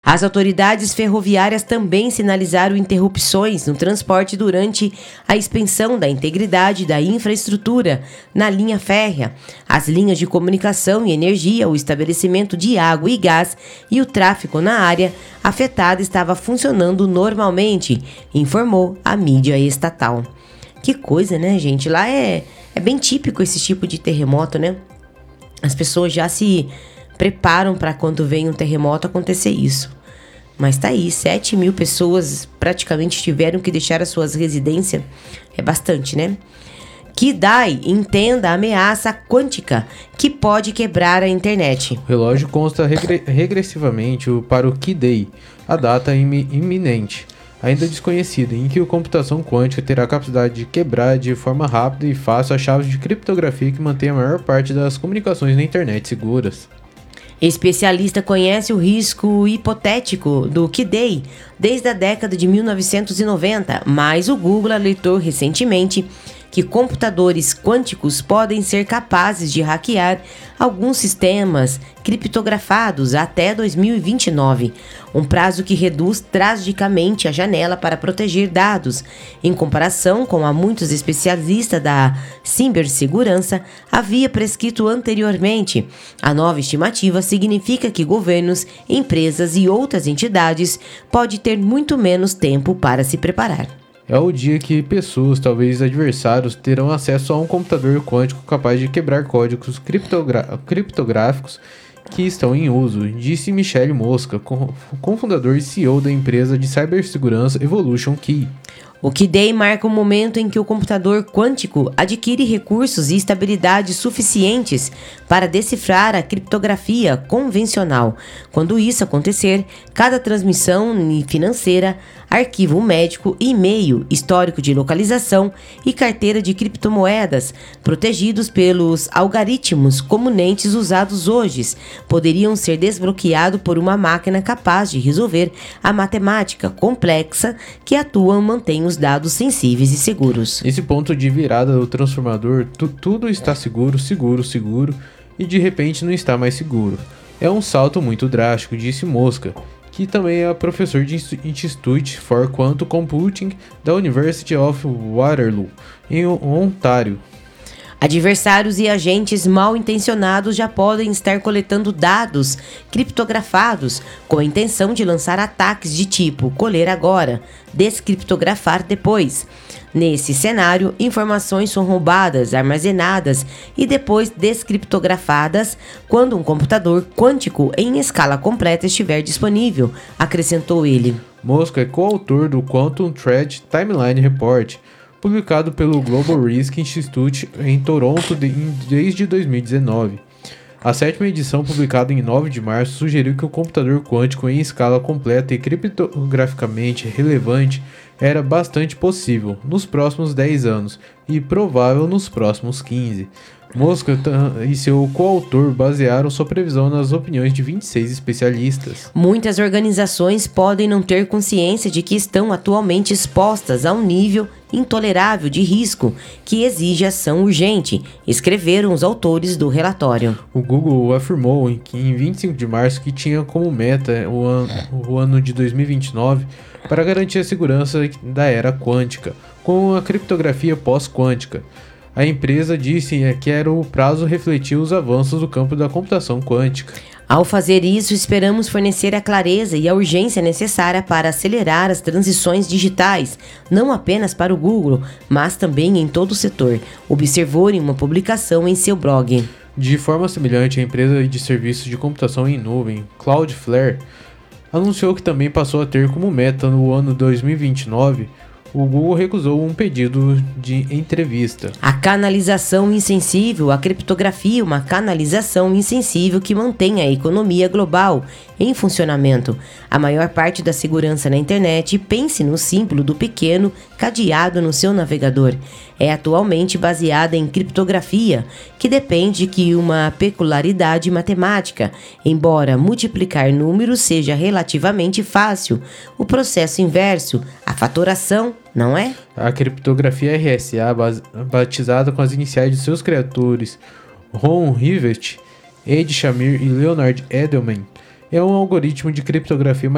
As autoridades ferroviárias também sinalizaram interrupções no transporte durante a expansão da integridade da infraestrutura na linha férrea, as linhas de comunicação e energia, o estabelecimento de água e gás e o tráfego na área afetada estava funcionando normalmente, informou a mídia estatal. Que coisa, né, gente? Lá é bem típico esse tipo de terremoto, né? As pessoas já se preparam para quando vem um terremoto acontecer isso. Mas tá aí, 7.000 pessoas praticamente tiveram que deixar as suas residências. É bastante, né? Kidai entenda a ameaça quântica que pode quebrar a internet. O relógio consta regressivamente para o Kidai, a data iminente, ainda desconhecida, em que a computação quântica terá a capacidade de quebrar de forma rápida e fácil as chaves de criptografia que mantém a maior parte das comunicações na internet seguras. Especialista conhece o risco hipotético do Kidai desde a década de 1990, mas o Google alertou recentemente que computadores quânticos podem ser capazes de hackear alguns sistemas criptografados até 2029, um prazo que reduz drasticamente a janela para proteger dados. Em comparação com a muitos especialistas da cibersegurança havia prescrito anteriormente, a nova estimativa significa que governos, empresas e outras entidades podem ter muito menos tempo para se preparar. É o dia que pessoas, talvez adversários, terão acesso a um computador quântico capaz de quebrar códigos criptográficos que estão em uso, disse Michele Mosca, cofundador e CEO da empresa de cibersegurança Evolution Key. O Kidai marca o momento em que o computador quântico adquire recursos e estabilidade suficientes para decifrar a criptografia convencional. Quando isso acontecer, cada transmissão financeira, arquivo médico, e-mail, histórico de localização e carteira de criptomoedas, protegidos pelos algoritmos comumente usados hoje, poderiam ser desbloqueados por uma máquina capaz de resolver a matemática complexa que atua e mantém os dados sensíveis e seguros. Nesse ponto de virada do transformador, tudo está seguro, e de repente não está mais seguro. É um salto muito drástico, disse Mosca, que também é professor de Institute for Quantum Computing da University of Waterloo, em Ontário. Adversários e agentes mal intencionados já podem estar coletando dados criptografados com a intenção de lançar ataques de tipo colher agora, descriptografar depois. Nesse cenário, informações são roubadas, armazenadas e depois descriptografadas quando um computador quântico em escala completa estiver disponível, acrescentou ele. Mosca é coautor do Quantum Threat Timeline Report, publicado pelo Global Risk Institute em Toronto desde 2019. A 7ª edição, publicada em 9 de março, sugeriu que o computador quântico em escala completa e criptograficamente relevante era bastante possível nos próximos 10 anos e provável nos próximos 15. Mosca e seu coautor basearam sua previsão nas opiniões de 26 especialistas. Muitas organizações podem não ter consciência de que estão atualmente expostas a um nível intolerável de risco que exige ação urgente, escreveram os autores do relatório. O Google afirmou em 25 de março que tinha como meta o ano de 2029 para garantir a segurança da era quântica, com a criptografia pós-quântica. A empresa disse que era o prazo refletir os avanços do campo da computação quântica. Ao fazer isso, esperamos fornecer a clareza e a urgência necessária para acelerar as transições digitais, não apenas para o Google, mas também em todo o setor, observou em uma publicação em seu blog. De forma semelhante, a empresa de serviços de computação em nuvem, Cloudflare, anunciou que também passou a ter como meta no ano 2029 o Google recusou um pedido de entrevista. A canalização insensível, a criptografia, uma canalização insensível que mantém a economia global em funcionamento. A maior parte da segurança na internet, pense no símbolo do pequeno cadeado no seu navegador, é atualmente baseada em criptografia, que depende de uma peculiaridade matemática. Embora multiplicar números seja relativamente fácil, o processo inverso, a fatoração, não é? A criptografia RSA, batizada com as iniciais de seus criadores, Ron Rivest, Ed Shamir e Leonard Edelman, é um algoritmo de criptografia